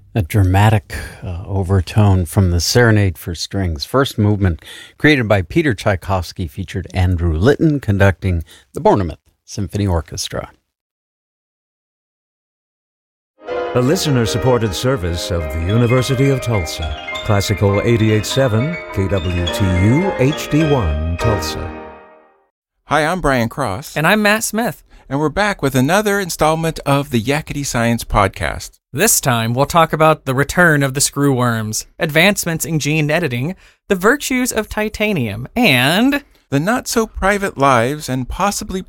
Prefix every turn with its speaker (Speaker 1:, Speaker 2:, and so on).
Speaker 1: A dramatic overtone from the Serenade for Strings. First movement, created by Peter Tchaikovsky, featured Andrew Litton conducting the Bournemouth Symphony Orchestra.
Speaker 2: A listener-supported service of the University of Tulsa. Classical 88.7, KWTU HD1, Tulsa.
Speaker 3: Hi, I'm Brian Cross.
Speaker 4: And I'm Matt Smith.
Speaker 3: And we're back with another installment of the Yakety Science Podcast.
Speaker 4: This time, we'll talk about the return of the screwworms, advancements in gene editing, the virtues of titanium, and
Speaker 3: the not-so-private lives and possibly